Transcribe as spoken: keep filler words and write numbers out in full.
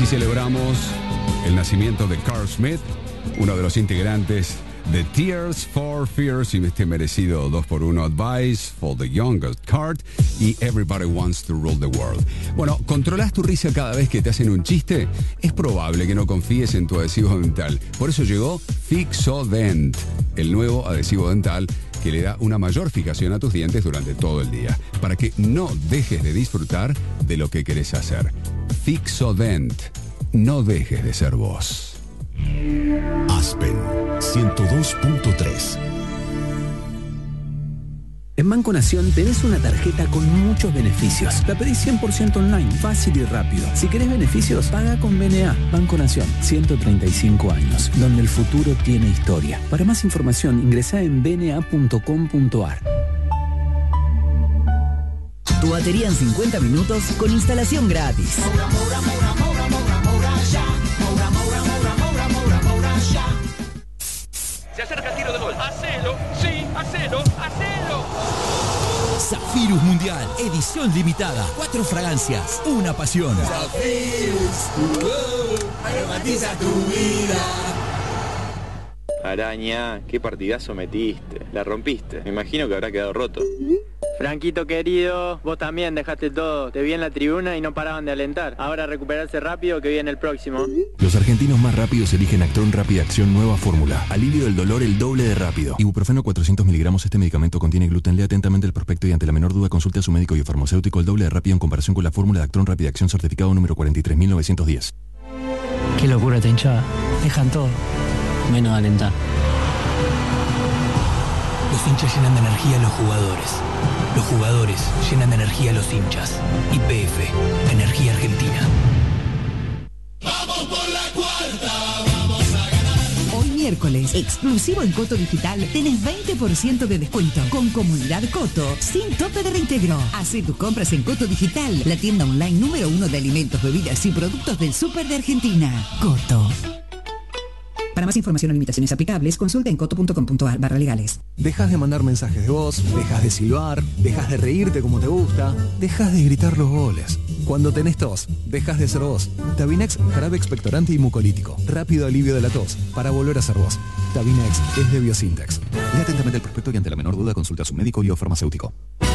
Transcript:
Así celebramos el nacimiento de Carl Smith, uno de los integrantes de Tears for Fears, y este merecido dos por uno Advice for the Youngest Card y Everybody Wants to Rule the World. Bueno, ¿controlas tu risa cada vez que te hacen un chiste? Es probable que no confíes en tu adhesivo dental. Por eso llegó Fixodent, el nuevo adhesivo dental que le da una mayor fijación a tus dientes durante todo el día, para que no dejes de disfrutar de lo que querés hacer. Fixodent, no dejes de ser vos. Aspen ciento dos punto tres. En Banco Nación tenés una tarjeta con muchos beneficios. La pedís cien por ciento online, fácil y rápido. Si querés beneficios, paga con B N A. Banco Nación, ciento treinta y cinco años, donde el futuro tiene historia. Para más información, ingresá en b n a punto com punto a r. Tu batería en cincuenta minutos con instalación gratis. Moura, Moura, Moura, Moura, Moura, Moura, ya. Moura, Moura, Moura, Moura, Moura, Moura, ya. Se acerca el tiro de gol. Hacelo, sí, hacelo, hacelo. Zafirus Mundial, edición limitada. Cuatro fragancias, una pasión. Zafirus, uh, aromatiza tu vida. Araña, qué partidazo metiste. La rompiste. Me imagino que habrá quedado roto. Franquito querido, vos también dejaste todo. Te vi en la tribuna y no paraban de alentar. Ahora recuperarse rápido que viene el próximo. Los argentinos más rápidos eligen Actron Rápida Acción nueva fórmula. Alivio del dolor el doble de rápido. Ibuprofeno cuatrocientos miligramos. Este medicamento contiene gluten. Lea atentamente el prospecto y ante la menor duda consulte a su médico y o farmacéutico. El doble de rápido en comparación con la fórmula de Actron Rápida Acción certificado número cuarenta y tres mil novecientos diez. Qué locura esta hinchada. Dejan todo, menos alentar. Los hinchas llenan de energía a los jugadores. Los jugadores llenan de energía a los hinchas. Y P F, Energía Argentina. Vamos por la cuarta, vamos a ganar. Hoy miércoles, exclusivo en Coto Digital, tenés veinte por ciento de descuento con Comunidad Coto, sin tope de reintegro. Hacé tus compras en Coto Digital, la tienda online número uno de alimentos, bebidas y productos del súper de Argentina. Coto. Para más información o limitaciones aplicables, consulta en coto punto com punto a r barra legales. Dejas de mandar mensajes de voz, dejas de silbar, dejas de reírte como te gusta, dejas de gritar los goles. Cuando tenés tos, dejas de ser vos. Tabinex, jarabe expectorante y mucolítico. Rápido alivio de la tos, para volver a ser vos. Tabinex es de Biosintex. Lea atentamente el prospecto y ante la menor duda consulta a su médico y o farmacéutico.